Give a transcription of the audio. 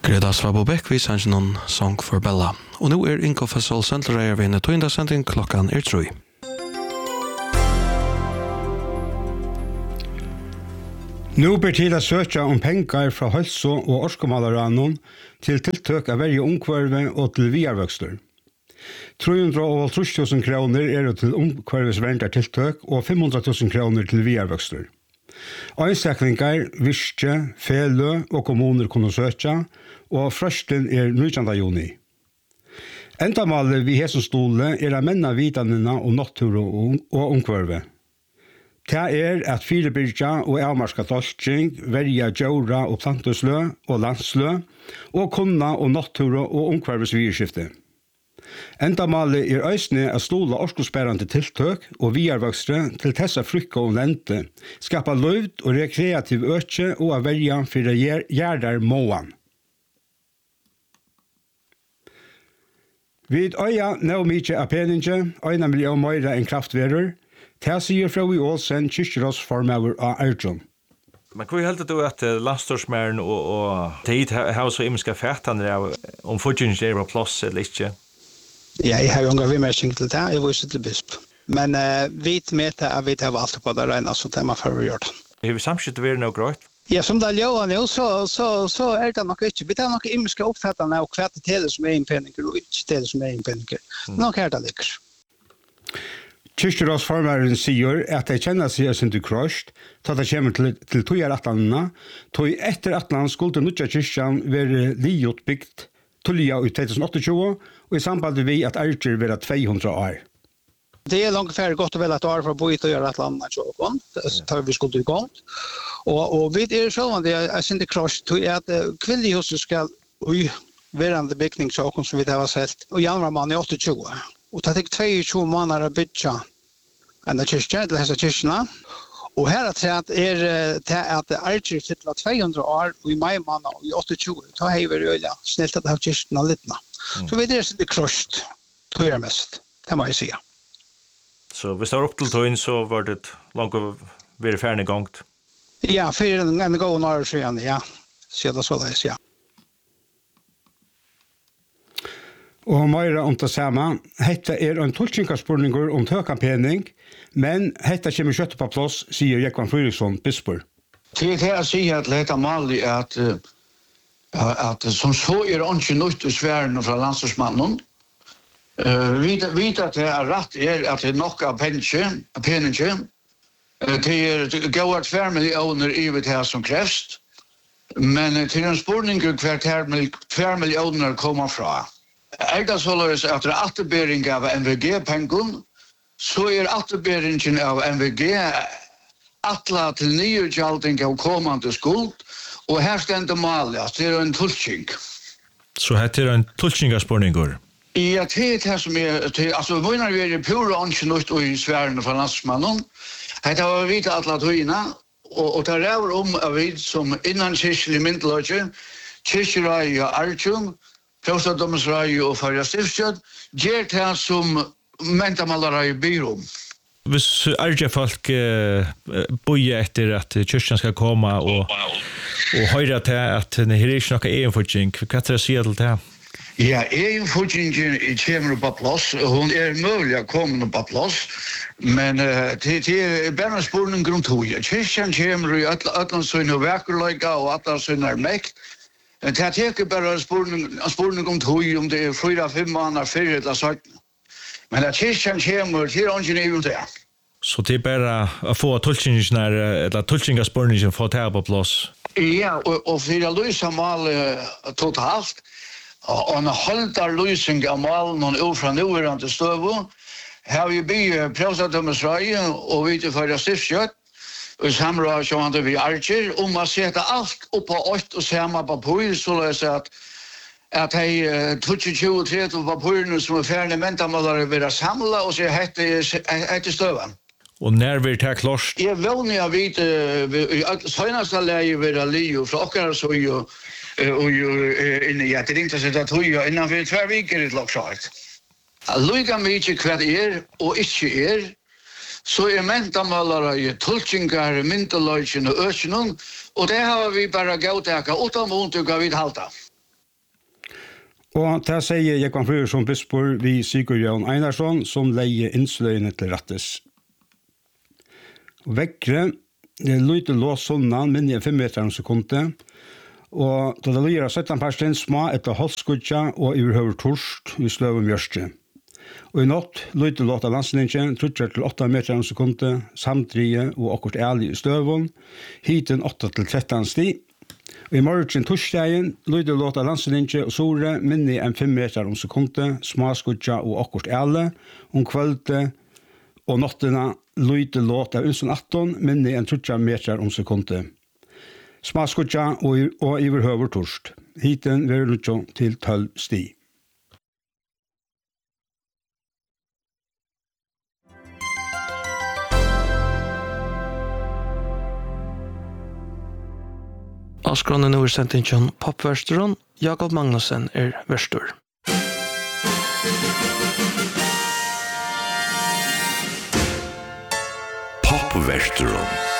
Greta Svabobek vi sanns någon Song for Bella. Och nu Inko Fassol Central vid en tøynda sending klockan 3. Nu ber til å søke om penger fra helse- og orskomalarannon til tiltøk av verje ungkvarve og til viarvøksler. 350.000 kroner til ungkvarvesverntartiltøk og 500.000 kroner til viarvøksler. Einstaklingar, virke, fele og kommuner kunne søke, og frøsten 19. juni. Endamålet vi hessenstole å menna vidanene om natur og ungkvarve. Det at firebyrja og avmarska dolking, verja djåra og plantuslø og landslø, og kunna og natur og ungkvarvesvirskifte. Endamålet øysne å stola orskosperrande tiltøk og viarvøkstre til tessa frykka og lente, skapa løvd og rekreativ økje og å verja for gjerdar måan. Vid øya nå mykje av peninge, 1 million meira enn kraftverer, det sier Frøy Olsen, kyrkjerådsformøver av Erjon. Men hva heldur du at landstorsmæren og tid har så imiska fætande av om fortjens er på plass eller ikke? Ja, jeg har jo engang vimerking til det, jeg viser til bisp. Men vi meta at vi har alt på det regnet, så det er man for å gjøre det. Har vi samskilt vært noe grønt? Ja, som det er jo nå, så det nok ikke. Vi tar noe imiska oppfattende av hva det er som innpenninger, og ikke det som innpenninger. Nå her det ligger. Kyrkjerådsformøren sier at de kjenner seg som du krøst, da det kommer til tøyaratlandene, tog etter atland skulle nødja kyrkjan være liotbygd tullia i 2028, og i samband med at Erger være 200 år. Det langt færre godt og vel et år for å bo i tøyaratlandene, det tar vi skulle i gang. Og vi selv, jeg synes det krøst, tog at kvinnehuset skal i verande bygning som vi har sett, og januarmann i 28. Og det tok 22 måneder å bygge en kyrkje, til disse kyrkjene. Og her til at Erger fyller 200 år og i mai måned og i 28, da har vi øyla snilt at det har kyrkjene litt. Så vi det krøst, tror jeg mest, det må jeg si. Så hvis det var opp til tøyen, så var det langt å være ferdig gongt? Ja, for en god år siden, ja. Så det så det, ja. Og meira om det samme, hetta en tolkingarspurningur om tøkapening, men hetta kommer kjøtt på plass, sier Jekvan Fryriksson, bispor. Til det jeg sier at leta malig at som så ikke nødt til sværen fra landstorsmannen, vite at det rett at det nok av peninge, til gå 2 millioner i det som krevst, men til en spurning hver 2 millioner kommer fra. Det således at det atterbering av MVG-pengen, så atterberingen av MVG atla til nyutgjalding av kommande skuld, og her stender malet at det en tulking. Så her en tulkingarspurningur? Ja, det som altså, munar vi i pura ønskenut og i sværene fra landsmannen, det har vi vite atla tøyina, og det ræver av vi som innan kyrkjelig myndeløgje, kyrkjerai og Erjon, Prostadomsrai og Farja Stiftskjøtt, gjør det som mentamalare byr om. Hvis Erger-folk bøyer etter at kyrkjen skal komme og høyre til at det er ikke noe egenforskning, hva er det å si til det? Ja, egenforskningen kommer på plass, hun mulig å komme på plass, men det bare en spurning grunn tog. Kyrkjen kommer i alle sønne verkerløyga og alle sønne mekt. Det er bare en spurning om tog, om det 4-5 måneder, 4 eller 17. Men at kyrkjen kommer til ånden i det. Så det bare å få tulkingarspurningen få det på plass? Ja, og for å løse malet totalt, og en holdar løsning av malen og fra nåværende støve, har vi bygd Prostadomsrai og vi til Farja Stiftskjøtt, og samråd som vi Erger, om å sette alt opp på 8 og samme papir, så løser at de 22-30 papirene som ferdig mentamalere vil samle, og så hette støven. Og når vil det klart? Jeg vil å vite, i søgneste leie vil det li, fra akkurat så og inni at det ringte seg til tog, og innenfor 2 viker er det klart. Lyga mye hva det og ikke så mentamalere i tulkingar, myndeløgjen og økjennom, og det har vi bare gått eka, utan måned vi halta. Og det sier Jekvann Frøyersson Bispor vi Sigurd Jan Einarsson som leier innsløyene til rettes. Vekkre, lyte lås sånn minne 5 meter om sekundet, og da det lyder 17% små etter halvskudja og overhøver torst i sløv og mjørste. Og i natt lyte låt av landslinjen 3-8 meter om sekundet, samtrie og akkurat ærlig i støvun, hiten 8-13 sti. Og i morgen torsdagen lyde låt av landslinjen og sore minne 5 meter om sekundet, småskudja og akkurat ærlig, kvölde og nattena lyde låt av unsen 18 minne 30 meter om sekundet. Småskudja og iverhøver torst. Hiten vil lytte til 12 sti. Askronen er sendt inn til popversteren. Jakob Magnussen er verstor. Popversteren.